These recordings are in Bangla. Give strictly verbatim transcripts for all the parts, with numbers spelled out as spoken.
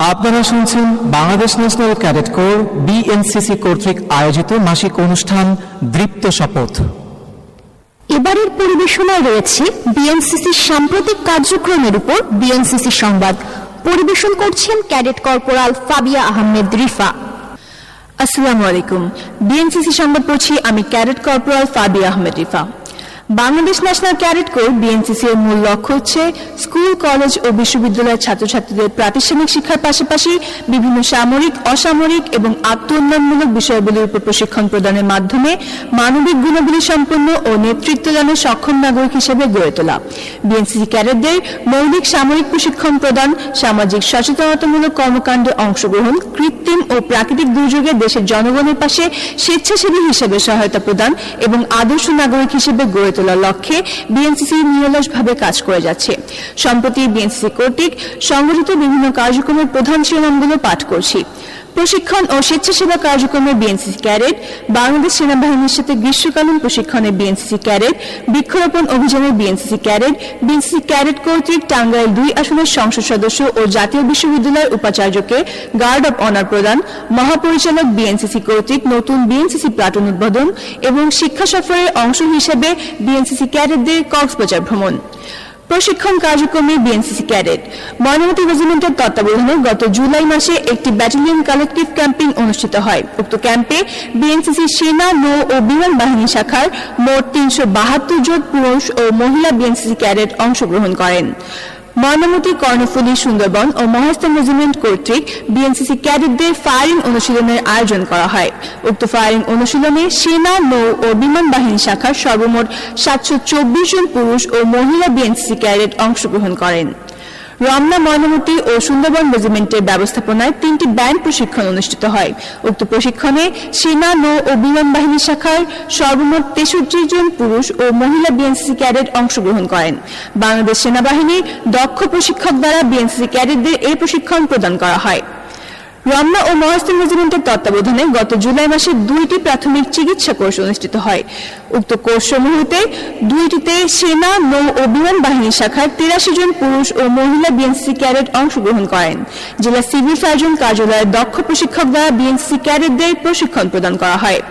আপনারা শুনছেন Bangladesh national cadet corps BNCC কর্তৃক আয়োজিত মাসিক অনুষ্ঠান দৃপ্ত শপথ। এবারের পরিবেশনায় রয়েছে বিএনসিসির সাম্প্রতিক কার্যক্রমের উপর বিএনসিসি সংবাদ। পরিবেশন করছেন cadet corporal Fabia Ahmed Rifa. আসসালামু আলাইকুম। বিএনসিসি সংবাদ পড়ছি আমি cadet corporal Fabia Ahmed Rifa. Bangladesh national cadet corps BNCC এর মূল লক্ষ্য হচ্ছে স্কুল, কলেজ ও বিশ্ববিদ্যালয়ের ছাত্রছাত্রীদের প্রাতিষ্ঠানিক শিক্ষার পাশাপাশি বিভিন্ন সামরিক, অসামরিক এবং আত্ম উন্নয়নমূলক বিষয়গুলির উপর প্রশিক্ষণ প্রদানের মাধ্যমে মানবিক গুণাবলী সম্পন্ন ও নেতৃত্বদানের সক্ষম নাগরিক হিসেবে গড়ে তোলা। বিএনসিসি ক্যাডেটদের মৌলিক সামরিক প্রশিক্ষণ প্রদান, সামাজিক সচেতনতামূলক কর্মকাণ্ডে অংশগ্রহণ, কৃত্রিম ও প্রাকৃতিক দুর্যোগে দেশের জনগণের পাশে স্বেচ্ছাসেবী হিসেবে সহায়তা প্রদান এবং আদর্শ নাগরিক হিসেবে গড়ে তোলার লক্ষ্যে বিএনসিসি নিরলসভাবে কাজ করে যাচ্ছে। সম্প্রতি বিএনসিসি কর্তৃক সংগঠিত বিভিন্ন কার্যক্রমের প্রধান শিরোনামগুলো পাঠ করছি। প্রশিক্ষণ ও স্বেচ্ছাসেবা কার্যক্রমে বিএনসিসি ক্যাডেট, বাংলাদেশ সেনাবাহিনীর সাথে গ্রীষ্মকালীন প্রশিক্ষণে বিএনসিসি ক্যাডেট, বৃক্ষরোপণ অভিযানে বিএনসিসি ক্যাডেট, বিএনসিসি ক্যাডেট কর্তৃক টাঙ্গাইল দুই আসনের সংসদ সদস্য ও জাতীয় বিশ্ববিদ্যালয়ের উপাচার্যকে গার্ড অব অনার প্রদান, মহাপরিচালক বিএনসিসি কর্তৃক নতুন বিএনসিসি প্লাটুন উদ্বোধন এবং শিক্ষা সফরের অংশ হিসেবে বিএনসিসি ক্যাডেটদের কক্সবাজার ভ্রমণ। প্রশিক্ষণ কার্যক্রমে বিএনসিসি ক্যাডেট ময়নামতি রেজিমেন্টের তত্ত্বাবধানে গত জুলাই মাসে একটি ব্যাটালিয়ন কালেকটিভ ক্যাম্পিং অনুষ্ঠিত হয়। উক্ত ক্যাম্পে বিএনসিসি সেনা, নৌ ও বিমান বাহিনী শাখার মোট তিনশো বাহাত্তর জন পুরুষ ও মহিলা বিএনসিসি ক্যাডেট অংশগ্রহণ করেন। ময়নামতি, কর্ণফুলী, সুন্দরবন ও মহাস্থান রেজিমেন্ট কর্তৃক বিএনসিসি ক্যাডেটদের ফায়ারিং অনুশীলনের আয়োজন করা হয়। উক্ত ফায়ারিং অনুশীলনে সেনা, নৌ ও বিমান বাহিনী শাখার সর্বমোট সাতশো চব্বিশ জন পুরুষ ও মহিলা বিএনসিসি ক্যাডেট অংশগ্রহণ করেন। রমনা, ময়নামতি ও সুন্দরবন রেজিমেন্টের ব্যবস্থাপনায় তিনটি ব্যান্ড প্রশিক্ষণ অনুষ্ঠিত হয়। উক্ত প্রশিক্ষণে সেনা, নৌ ও বিমান বাহিনী শাখার সর্বমোট তেষট্টি জন পুরুষ ও মহিলা বিএনসিসি ক্যাডেট অংশগ্রহণ করেন। বাংলাদেশ সেনাবাহিনীর দক্ষ প্রশিক্ষক দ্বারা বিএনসিসি ক্যাডেটদের এই প্রশিক্ষণ প্রদান করা হয়। রমনা ও মহাস্থান রেজিমেন্টের তত্ত্বাবধানে গত জুলাই মাসে দুইটি প্রাথমিক চিকিৎসা কোর্স অনুষ্ঠিত হয়। উক্ত কোর্সসমূহতে দুইটিতে সেনা, নৌ ও বিমান বাহিনী শাখার তিরাশি জন পুরুষ ও মহিলা বিএনসিসি ক্যাডেট অংশগ্রহণ করেন। জেলা সিভিল সার্জন কার্যালয়ের দক্ষ প্রশিক্ষক দ্বারা বিএনসিসি ক্যাডেটদের প্রশিক্ষণ প্রদান করা হয়।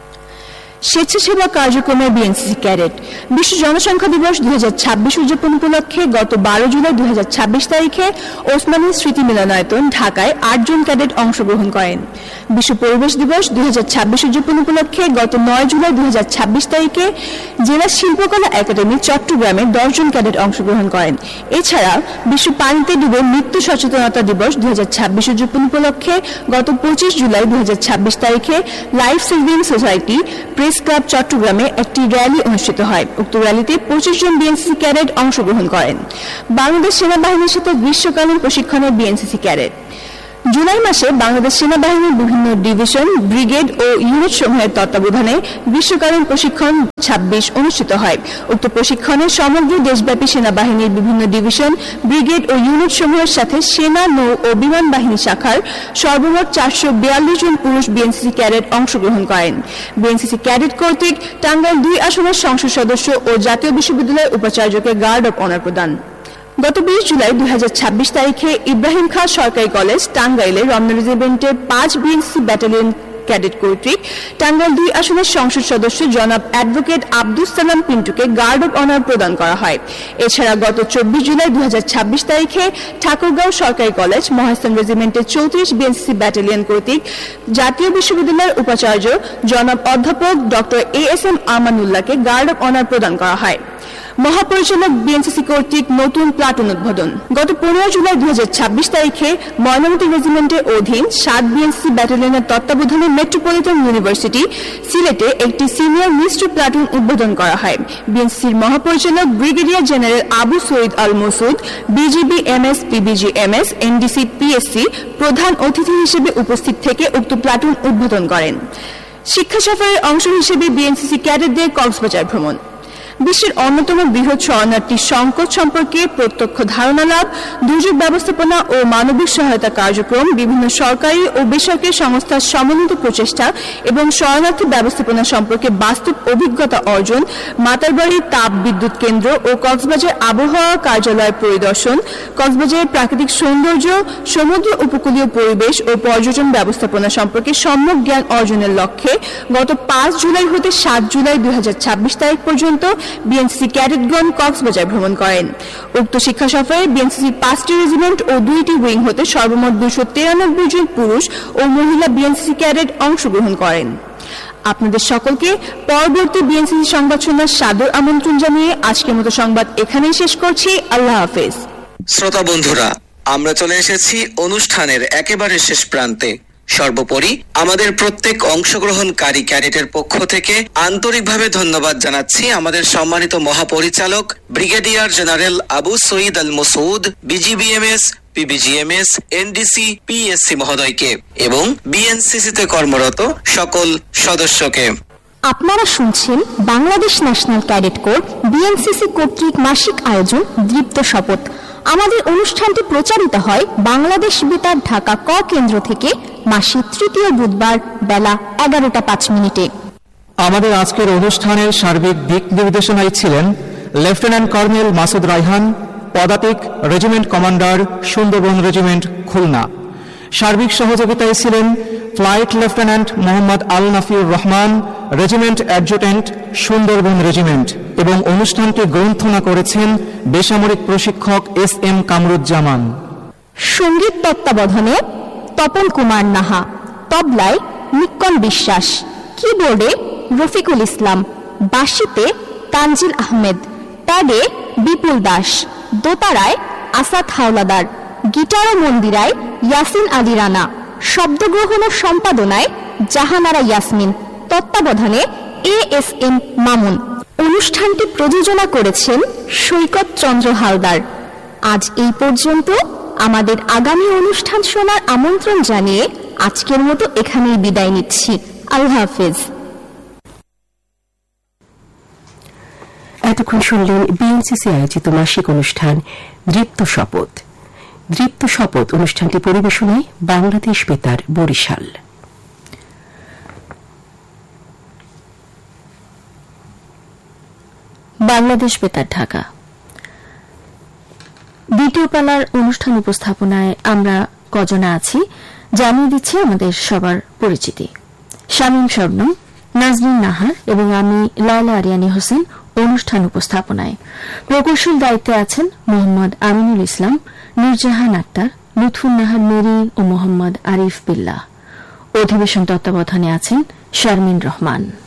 স্বেচ্ছাসেবা কার্যক্রমে বিএনসিসি ক্যাডেট বিশ্ব জনসংখ্যা দিবস দুই হাজার ছাব্বিশ উদযাপন উপলক্ষে গত বারো জুলাই দুই হাজার ছাব্বিশ তারিখে ওসমানী স্মৃতি মিলনায়তন ঢাকায় আটজন ক্যাডেট অংশগ্রহণ করেন। বিশ্ব পরিবেশ দিবস দুই হাজার ছাব্বিশ উদযাপন উপলক্ষে গত নয় জুলাই দুই হাজার ছাব্বিশ তারিখে জেলা শিল্পকলা একাডেমি চট্টগ্রামে দশজন ক্যাডেট অংশগ্রহণ করেন। এছাড়া বিশ্ব পানিতে ডুবে মৃত্যু সচেতনতা দিবস দুই হাজার ছাব্বিশ উদযাপন উপলক্ষে গত পঁচিশ জুলাই দুই হাজার ছাব্বিশ তারিখে life saving society press club চট্টগ্রামে একটি র্যালি অনুষ্ঠিত হয়। উক্ত র্যালিতে পঁচিশ জন বিএনসিসি ক্যাডেট অংশগ্রহণ করেন। বাংলাদেশ সেনাবাহিনীর সাথে গ্রীষ্মকালীন প্রশিক্ষণে বিএনসিসি ক্যাডেট জুলাই মাসে বাংলাদেশ সেনাবাহিনীর বিভিন্ন ডিভিশন, ব্রিগেড ও ইউনিট সমূহের তত্ত্বাবধানে গ্রীষ্মকালীন প্রশিক্ষণ ছাব্বিশ অনুষ্ঠিত হয়। উক্ত প্রশিক্ষণে সমগ্র দেশব্যাপী সেনাবাহিনীর বিভিন্ন ডিভিশন, ব্রিগেড ও ইউনিট সমূহের সাথে সেনা, নৌ ও বিমান বাহিনী শাখার সর্বমোট চারশো বিয়াল্লিশ জন পুরুষ বিএনসিসি ক্যাডেট অংশগ্রহণ করেন। বিএনসিসি ক্যাডেট কর্তৃক টাঙ্গাইল দুই আসনের সংসদ সদস্য ও জাতীয় বিশ্ববিদ্যালয়ের উপাচার্যকে গার্ড অব অনার প্রদান। গত বিশ জুলাই দুই হাজার ছাব্বিশ তারিখে ইব্রাহিম খান সরকারি কলেজ টাঙ্গাইলে রমনা রেজিমেন্টের পাঁচ বিএনসিসি ব্যাটালিয়ন ক্যাডেট কর্তৃক টাঙ্গাইল দুই আসনের সংসদ সদস্য জনাব advocate Abdus Salam পিন্টুকে guard of honour প্রদান করা হয়। এছাড়া গত চব্বিশ জুলাই দুই হাজার ছাব্বিশ তারিখে ঠাকুরগাঁও সরকারি কলেজ মহাস্থান রেজিমেন্টের চৌত্রিশ বিএনসিসি ব্যাটালিয়ন কর্তৃক জাতীয় বিশ্ববিদ্যালয়ের উপাচার্য জনাব অধ্যাপক doctor A S M আমানুল্লাহকে guard of honour প্রদান করা হয়। মহাপরিচালক বিএনসিসি কর্তৃক নতুন প্লাটুন উদ্বোধন গত পনেরো জুলাই দুই হাজার ছাব্বিশ তারিখে ময়নামতি রেজিমেন্টের অধীন সাত বিএনসিসি ব্যাটালিয়নের তত্ত্বাবধানে মেট্রোপলিটন ইউনিভার্সিটি সিলেটে একটি সিনিয়র মিলিটারি প্লাটুন উদ্বোধন করা হয়। বিএনসিসির মহাপরিচালক ব্রিগেডিয়ার জেনারেল আবু সৈয়দ আল Masud, BGB MS, PBG MS, NDC, PSC প্রধান অতিথি হিসেবে উপস্থিত থেকে উক্ত প্লাটুন উদ্বোধন করেন। শিক্ষা সফরের অংশ হিসেবে বিএনসিসি ক্যাডেটদের কক্সবাজার ভ্রমণ বিশ্বের অন্যতম বৃহৎ শরণার্থী সংকট সম্পর্কে প্রত্যক্ষ ধারণা লাভ, দুর্যোগ ব্যবস্থাপনা ও মানবিক সহায়তা কার্যক্রম, বিভিন্ন সরকারি ও বেসরকারি সংস্থার সমন্বিত প্রচেষ্টা এবং শরণার্থী ব্যবস্থাপনা সম্পর্কে বাস্তব অভিজ্ঞতা অর্জন, মাতারবাড়ি তাপ বিদ্যুৎ কেন্দ্র ও কক্সবাজার আবহাওয়া কার্যালয়ের পরিদর্শন, কক্সবাজারের প্রাকৃতিক সৌন্দর্য, সমুদ্র উপকূলীয় পরিবেশ ও পর্যটন ব্যবস্থাপনা সম্পর্কে সম্যক জ্ঞান অর্জনের লক্ষ্যে গত পাঁচ জুলাই হতে সাত জুলাই দুই হাজার ছাব্বিশ তারিখ পর্যন্ত বিএনসিসি ক্যাডেটগণ কক্সবাজার ভ্রমণ করেন। উক্ত শিক্ষা সফরে বিএনসিসির পাঁচটি রেজিমেন্ট ও দুইটি উইং হতে সর্বমোট দুইশো তিরানব্বই জন পুরুষ ও মহিলা বিএনসিসি ক্যাডেট অংশগ্রহণ করেন। আপনাদের সকলকে পরবর্তী বিএনসিসি সংবাদ শোনার সাদর আমন্ত্রণ জানিয়ে আজকের মতো সংবাদ এখানেই শেষ করছি। আল্লাহ হাফেজ। শ্রোতা বন্ধুরা, আমরা চলে এসেছি অনুষ্ঠানের একেবারে শেষ প্রান্তে। সর্বোপরি আমাদের প্রত্যেক অংশগ্রহণকারী ক্যাডেটের পক্ষ থেকে আন্তরিকভাবে ধন্যবাদ জানাচ্ছি আমাদের সম্মানিত মহাপরিচালক ব্রিগেডিয়ার জেনারেল আবু সঈদ আল মসউদ, বিজিবিএমএস, পিবিজিএমএস, এনডিসি, পিএসসি মহোদয়কে এবং বিএনসিসিতে কর্মরত সকল সদস্যকে। আপনারা শুনছেন Bangladesh national cadet corps BNCC কর্তৃক মাসিক আয়োজন দীপ্ত শপথ। আমাদের অনুষ্ঠানটি প্রচারিত হয় বাংলাদেশ বেতার ঢাকা ক কেন্দ্র থেকে মাসের তৃতীয় বুধবার বেলা এগারোটা পাঁচ মিনিটে। আমাদের আজকের অনুষ্ঠানের সার্বিক দিক নির্দেশনায় ছিলেন লেফটেন্যান্ট কর্নেল মাসুদ রায়হান, পদাতিক regiment commander, Sundarban regiment, Khulna. সার্বিক সহযোগিতায় ছিলেন ফ্লাইট লেফটেন্যান্ট মোহাম্মদ আল Nafiur Rahman, regiment adjutant, Sundarban regiment, এবং অনুষ্ঠানটি গ্রন্থনা করেছেন বেসামরিক প্রশিক্ষক এস এম কামরুজ্জামান। সঙ্গীত তত্ত্বাবধানে তপন কুমার নাহা, তবলায় নিক্কন বিশ্বাস, কিবোর্ডে রফিকুল ইসলাম, বাঁশিতে তানজিল আহমেদ, প্যাডে বিপুল দাস, দোতারায় আসাদ হাওলাদার, গিটার ও মন্দিরায় ইয়াসিন আলী রানা, শব্দগ্রহণ ও সম্পাদনায় জাহানারা ইয়াসমিন, তত্ত্বাবধানে এ এস এম মামুন। অনুষ্ঠানটি প্রযোজনা করেছেন সৈকত চন্দ্র হালদার। আজ এই পর্যন্ত। আমাদের আগামী অনুষ্ঠান শোনার আমন্ত্রণ জানিয়ে আজকের মতো এখানেই বিদায় নিচ্ছি। আল্লাহ হাফেজ। এতক্ষণ শুনলেন বিএনসিসি আয়োজিত মাসিক অনুষ্ঠান দীপ্ত শপথ। দীপ্ত শপথ অনুষ্ঠানটি পরিবেশনায় বাংলাদেশ বেতার বরিশাল। বাংলাদেশ বেতার ঢাকা। দ্বিতীয় পালার অনুষ্ঠান উপস্থাপনায় আমরা কজনা আছি জানিয়ে দিচ্ছি আমাদের সবার পরিচিতি। শামীম শবনম, নাজনীন নাহার এবং আমি লায়লা আরিয়ানী হোসেন অনুষ্ঠান উপস্থাপনায়। প্রকৌশল দায়িত্বে আছেন মোহাম্মদ আমিনুল ইসলাম, নূরজাহান আক্তার, লুৎফুন নাহার মেরি ও মোহাম্মদ আরিফ বিল্লাহ। অধিবেশন তত্ত্বাবধানে আছেন শারমিন রহমান।